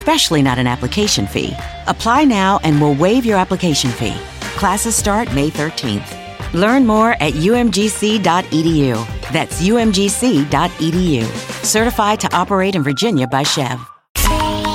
especially not an application fee. Apply now and we'll waive your application fee. Classes start May 13th. Learn more at umgc.edu. That's umgc.edu. Certified to operate in Virginia by Chev.